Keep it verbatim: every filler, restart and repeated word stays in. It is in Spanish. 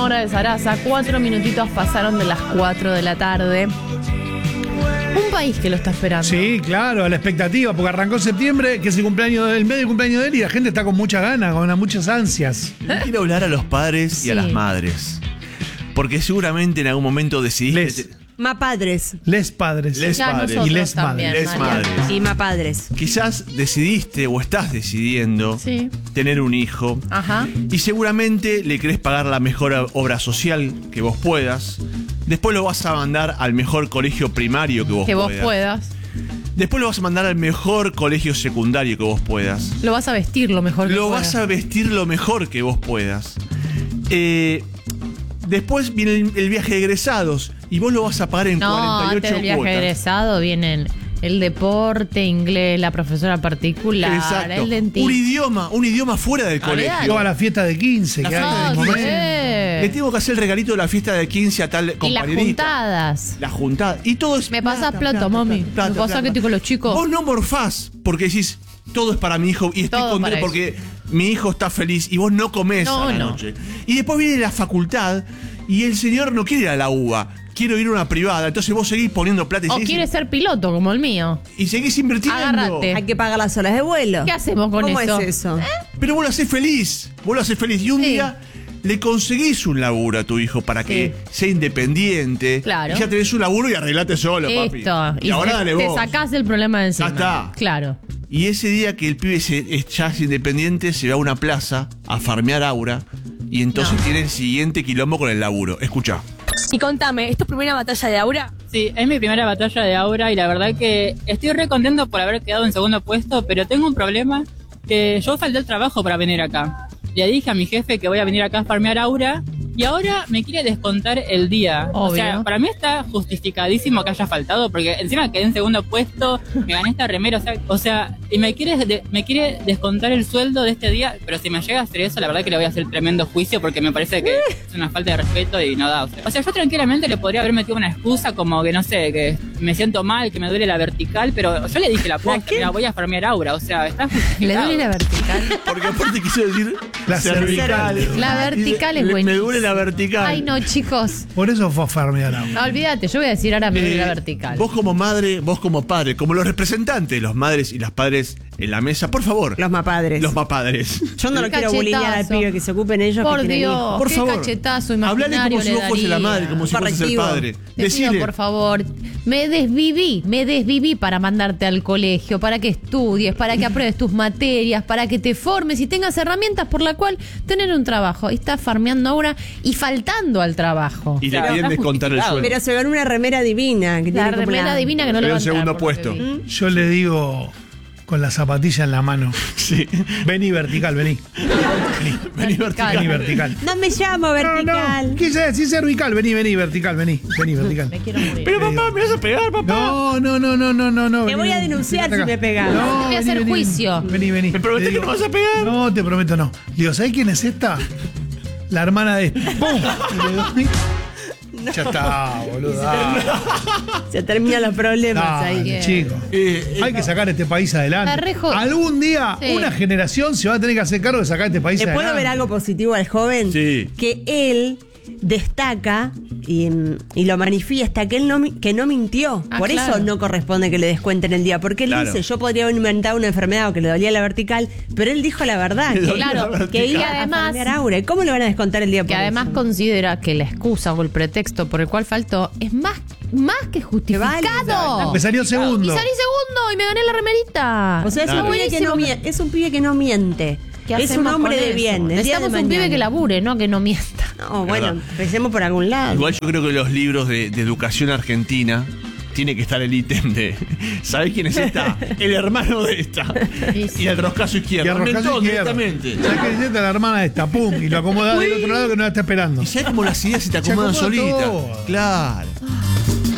hora de Sarasa. Cuatro minutitos pasaron de las cuatro de la tarde. Un país que lo está esperando. Sí, claro, a la expectativa, porque arrancó septiembre, que es el cumpleaños del medio cumpleaños de él, y la gente está con muchas ganas, con muchas ansias. Yo quiero hablar a los padres Sí. y a las madres. Porque seguramente en algún momento decidiste. Les. Ma padres. Les padres. Les Ya padres. nosotros Y les también, madres. Les María. madres. Y ma padres. Quizás decidiste o estás decidiendo Sí. tener un hijo. Ajá. Y seguramente le querés pagar la mejor obra social que vos puedas. Después lo vas a mandar al mejor colegio primario que vos Que vos puedas. puedas. Después lo vas a mandar al mejor colegio secundario que vos puedas. Lo vas a vestir lo mejor que Lo puedas. vas a vestir lo mejor que vos puedas. Eh, después viene el, el viaje de egresados y vos lo vas a pagar en No, cuarenta y antes ocho del viaje cuotas. egresado vienen el deporte, inglés, la profesora particular, Exacto. el dentista. Un idioma, un idioma fuera del Olvidate. colegio. Toda la fiesta de quince que hay en No, el sí. momento. Le tengo que hacer el regalito de la fiesta de quince a tal Y las compañerita. juntadas. La juntada. Y todo es Me pasás plata, mami. Me pasás que estoy con los chicos. Vos no morfás porque decís, todo es para mi hijo y estoy Todo contento para porque mi hijo está feliz y vos no comés No, a la no. noche. Y después viene la facultad y el señor no quiere ir a la UBA, quiere ir a una privada. Entonces vos seguís poniendo plata y O seguís, quieres ser piloto como el mío. y seguís invirtiendo. Agárrate. Hay que pagar las horas de vuelo. ¿Qué hacemos con ¿Cómo eso? es eso? Pero vos lo hacés feliz. Vos lo hacés feliz. Y un Sí. día le conseguís un laburo a tu hijo para que sea independiente. Claro. Y ya tenés un laburo y arreglate solo, papi. Esto. Y, ahora te, dale te vos. sacás el problema de encima. Ya está. Claro. Y ese día que el pibe se, es, ya es independiente, se va a una plaza a farmear aura. Y entonces No. tiene el siguiente quilombo con el laburo. Escucha. Y contame, ¿es tu primera batalla de Aura? Sí, es mi primera batalla de Aura y la verdad que estoy re contento por haber quedado en segundo puesto, pero tengo un problema que yo falté al trabajo para venir acá. Le dije a mi jefe que voy a venir acá a farmear Aura y ahora me quiere descontar el día. Obvio. O sea, para mí está justificadísimo que haya faltado porque encima quedé en segundo puesto, me gané esta remera, o sea, o sea y me quiere, de- me quiere descontar el sueldo de este día, pero si me llega a hacer eso, la verdad que le voy a hacer tremendo juicio porque me parece que es una falta de respeto y no da. O sea, o sea, yo tranquilamente le podría haber metido una excusa como que, no sé, que me siento mal, que me duele la vertical, pero yo le dije la posta, mira, voy a farmear Aura, o sea, está Le justificado. duele la vertical. Porque aparte quiso decir La cervical. La vertical es Le- buenísima. Me duele la vertical. Ay, no, chicos. Por eso fue a farmear agua. No, olvídate, yo voy a decir ahora me duele Eh, la vertical. Vos como madre, vos como padre, como los representantes, los madres y las padres en la mesa, por favor. Los ma padres. Los mapadres. Yo no lo Qué quiero bulinear al cachetazo. pibe, que se ocupen ellos Por que tienen hijos. Dios, Por qué favor. cachetazo Hablale imaginario como si le vos fuese la daría. madre, como si fuese el Correctivo. padre. Te pido, Decile. por favor, me desviví, me desviví para mandarte al colegio, para que estudies, para que apruebes tus materias, para que te formes y tengas herramientas por la cual tener un trabajo. Y estás farmeando ahora y faltando al trabajo. Y le Claro, piden está descontar el justificado. sueldo. Pero se ganó una remera divina. Que La tiene como remera la- divina que no le Pero va a en segundo entrar, por lo que puesto. vi. Yo le digo con la zapatilla en la mano. Sí. Vení vertical, vení. Vení Vertical. Vení vertical. No me llamo No, vertical. no. Quise decir cervical. Vení, vení, vertical, vení. Vení, vertical. Me quiero morir. Pero papá, me vas a pegar, papá. No, no, no, no, no, no, no. Te vení, voy a vení, denunciar vení si acá. me pegas. No, Voy a hacer vení, juicio. Vení, vení. Me prometés Te que digo- no vas a pegar. No, te prometo no. Digo, ¿sabés quién es esta? La hermana de esta. ¡Pum! Y le doy- Ya está, boludo. Se terminan los problemas ahí. Dale, chico. Eh, Hay que sacar este país adelante. La rejo- Algún día, Sí. una generación se va a tener que hacer cargo de sacar este país ¿Le adelante. puedo ver algo positivo al joven? Sí. Que él destaca y, y lo manifiesta que él no mi- que no mintió. Ah, Por claro. eso no corresponde que le descuenten el día. Porque él Claro. dice, yo podría haber inventado una enfermedad o que le dolía la vertical, pero él dijo la verdad. Le Que, dolía Claro, la vertical. que iba Y a además- farmear Aura. ¿Y cómo le van a descontar el día por Que además eso? considera que la excusa o el pretexto por el cual faltó es más, más que justificado. válido. Me salió Y segundo. salí segundo y me gané la remerita. O sea, es, Claro. un pibe que no Buenísimo. miente, es un pibe que no miente. ¿Qué Es un hacemos hombre con de eso? bien. El día de Necesitamos un pibe mañana. que labure, no que no mienta. No, bueno, Verdad. empecemos por algún lado. Igual yo creo que los libros de, de educación argentina tiene que estar el ítem de ¿sabés quién es esta? El hermano de esta. Sí, sí. Y el roscazo Y izquierdo. el roscazo Mentón izquierdo. directamente. ¿Sabés qué dice? La hermana de esta, pum, y lo acomodás del otro lado que no la está esperando. Y sabes cómo las ideas se te Se acomodan acomoda solitas. todo. Claro.